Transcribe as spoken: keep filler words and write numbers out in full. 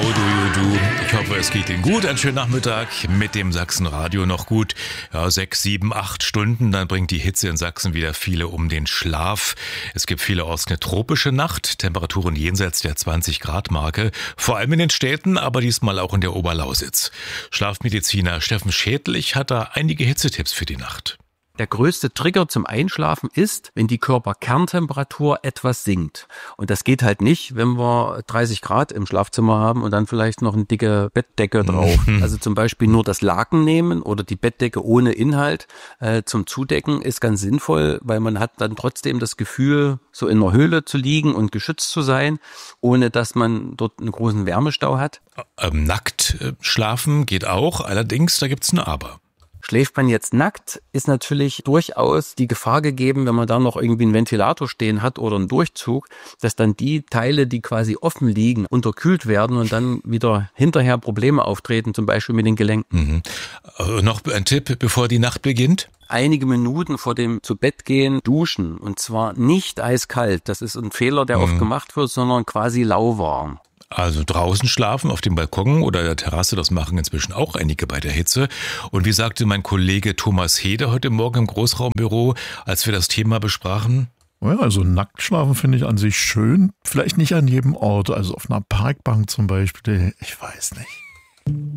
do you do? Ich hoffe, es geht Ihnen gut. Einen schönen Nachmittag mit dem Sachsenradio. Noch gut ja, sechs, sieben, acht Stunden. Dann bringt die Hitze in Sachsen wieder viele um den Schlaf. Es gibt vielerorts eine tropische Nacht. Temperaturen jenseits der zwanzig Grad Marke. Vor allem in den Städten, aber diesmal auch in der Oberlausitz. Schlafmediziner Steffen Schädlich hat da einige Hitzetipps für die Nacht. Der größte Trigger zum Einschlafen ist, wenn die Körperkerntemperatur etwas sinkt. Und das geht halt nicht, wenn wir dreißig Grad im Schlafzimmer haben und dann vielleicht noch eine dicke Bettdecke drauf. Also zum Beispiel nur das Laken nehmen oder die Bettdecke ohne Inhalt äh, zum Zudecken ist ganz sinnvoll, weil man hat dann trotzdem das Gefühl, so in einer Höhle zu liegen und geschützt zu sein, ohne dass man dort einen großen Wärmestau hat. Ähm, nackt äh, schlafen geht auch, allerdings, da gibt's ein Aber. Schläft man jetzt nackt, ist natürlich durchaus die Gefahr gegeben, wenn man da noch irgendwie einen Ventilator stehen hat oder einen Durchzug, dass dann die Teile, die quasi offen liegen, unterkühlt werden und dann wieder hinterher Probleme auftreten, zum Beispiel mit den Gelenken. Mhm. Äh, noch ein Tipp, bevor die Nacht beginnt? Einige Minuten vor dem Zubettgehen duschen, und zwar nicht eiskalt. Das ist ein Fehler, der mhm. oft gemacht wird, sondern quasi lauwarm. Also draußen schlafen, auf dem Balkon oder der Terrasse, das machen inzwischen auch einige bei der Hitze. Und wie sagte mein Kollege Thomas Heder heute Morgen im Großraumbüro, als wir das Thema besprachen? Ja, also nackt schlafen finde ich an sich schön. Vielleicht nicht an jedem Ort, also auf einer Parkbank zum Beispiel, ich weiß nicht.